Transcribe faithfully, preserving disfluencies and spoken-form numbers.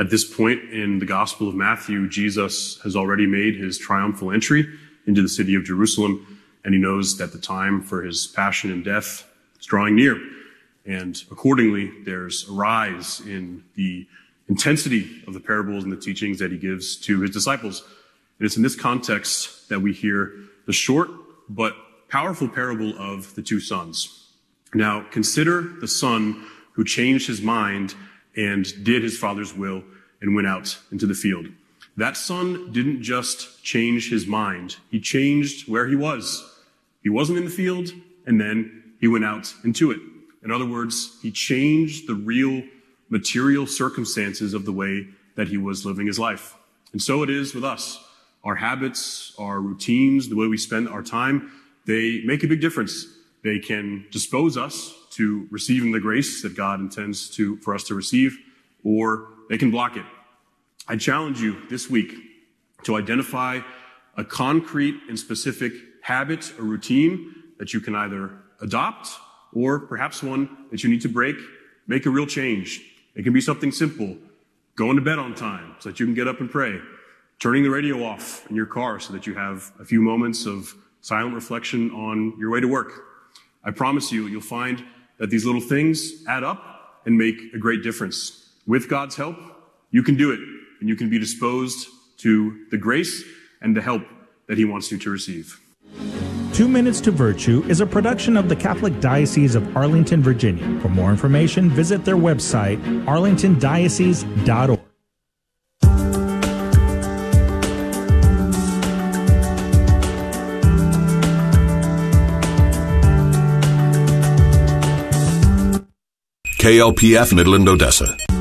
At this point in the Gospel of Matthew, Jesus has already made his triumphal entry into the city of Jerusalem, and he knows that the time for his passion and death is drawing near. And accordingly, there's a rise in the intensity of the parables and the teachings that he gives to his disciples. And it's in this context that we hear the short but powerful parable of the two sons. Now, consider the son who changed his mind and did his father's will and went out into the field. That son didn't just change his mind. He changed where he was. He wasn't in the field, and then he went out into it. In other words, he changed the real material circumstances of the way that he was living his life. And so it is with us. Our habits, our routines, the way we spend our time, they make a big difference. They can dispose us to receiving the grace that God intends to for us to receive, or they can block it. I challenge you this week to identify a concrete and specific habit or routine that you can either adopt or perhaps one that you need to break. Make a real change. It can be something simple. Going to bed on time so that you can get up and pray. Turning the radio off in your car so that you have a few moments of silent reflection on your way to work. I promise you, you'll find that these little things add up and make a great difference. With God's help, you can do it, and you can be disposed to the grace and the help that he wants you to receive. Two Minutes to Virtue is a production of the Catholic Diocese of Arlington, Virginia. For more information, visit their website, arlington diocese dot org. K L P F Midland, Odessa.